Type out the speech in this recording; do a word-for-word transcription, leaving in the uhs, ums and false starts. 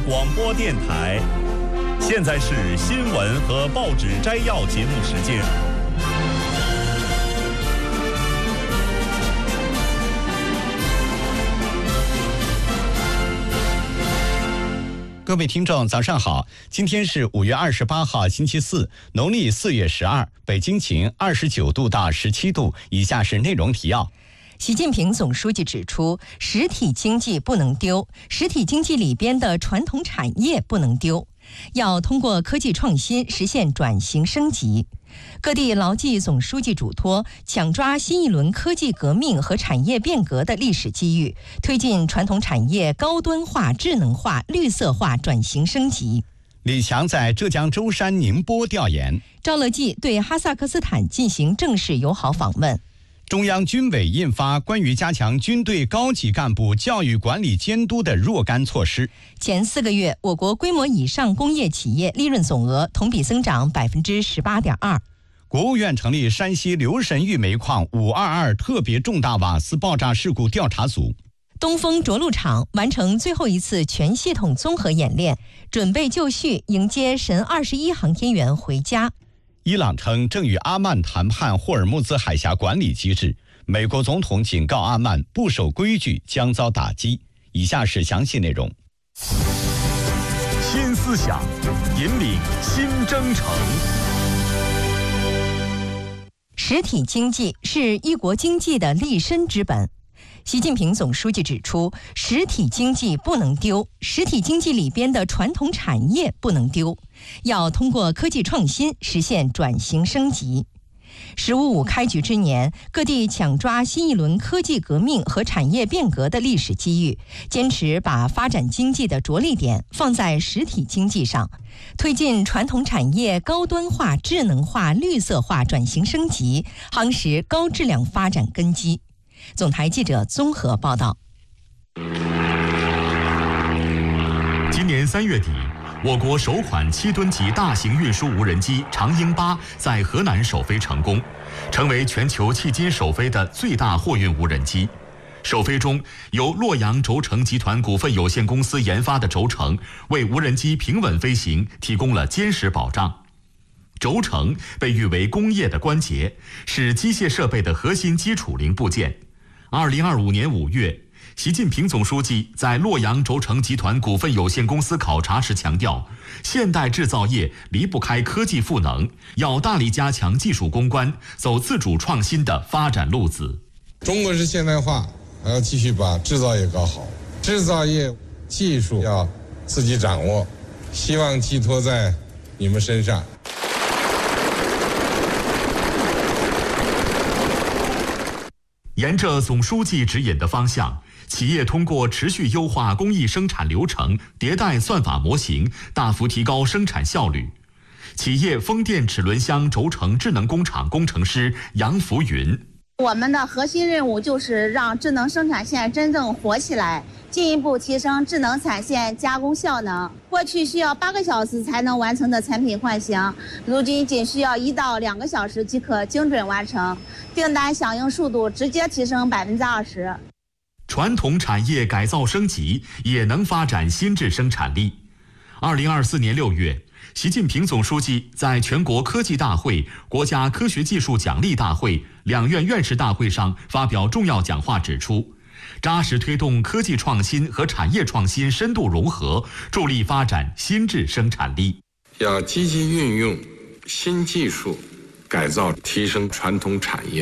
广播电台。现在是新闻和报纸摘要节目时间。 各位听众，早上好！今天是五月二十八号，星期四，农历四月十二，北京晴，二十九度到十七度。以下是内容提要。 习近平总书记指出，实体经济不能丢，实体经济里边的传统产业不能丢，要通过科技创新实现转型升级。各地牢记总书记嘱托，抢抓新一轮科技革命和产业变革的历史机遇，推进传统产业高端化、智能化、绿色化转型升级。 李强在浙江舟山、宁波调研。 赵乐际对哈萨克斯坦进行正式友好访问。 中央军委印发关于加强军队高级干部教育管理监督的若干措施。 前四个月，我国规模以上工业企业利润总额同比增长百分之十八点二。 国务院成立山西留神峪煤矿五二二特别重大瓦斯爆炸事故调查组。 东风着陆场完成最后一次全系统综合演练，准备就绪，迎接神二十一航天员回家。 伊朗称正与阿曼谈判霍尔木兹海峡管理机制，美国总统警告阿曼不守规矩将遭打击。以下是详细内容。 新思想，引领新征程。 实体经济是一国经济的立身之本。习近平总书记指出，实体经济不能丢，实体经济里边的传统产业不能丢，要通过科技创新实现转型升级。十五五开局之年，各地抢抓新一轮科技革命和产业变革的历史机遇，坚持把发展经济的着力点放在实体经济上，推进传统产业高端化、智能化、绿色化转型升级，夯实高质量发展根基。总台记者综合报道。 今年三月底，我国首款七吨级大型运输无人机长鹰八在河南首飞成功，成为全球迄今首飞的最大货运无人机。首飞中，由洛阳轴承集团股份有限公司研发的轴承为无人机平稳飞行提供了坚实保障。轴承被誉为工业的关节，是机械设备的核心基础零部件。二零二五年五月，习近平总书记在洛阳轴承集团股份有限公司考察时强调，现代制造业离不开科技赋能，要大力加强技术攻关，走自主创新的发展路子。 中国式现代化还要继续把制造业搞好，制造业技术要自己掌握，希望寄托在你们身上。 沿着总书记指引的方向，企业通过持续优化工艺生产流程，迭代算法模型，大幅提高生产效率。企业风电齿轮箱轴承智能工厂工程师杨福云： 我们的核心任务就是让智能生产线真正活起来，进一步提升智能产线加工效能。过去需要八个小时才能完成的产品换型，如今仅需要一到两个小时即可精准完成，订单响应速度直接提升百分之二十。 传统产业改造升级也能发展新质生产力。二零二四年六月，习近平总书记在全国科技大会、国家科学技术奖励大会、两院院士大会上发表重要讲话，指出，扎实推动科技创新和产业创新深度融合，助力发展新质生产力。 要积极运用新技术，改造提升传统产业。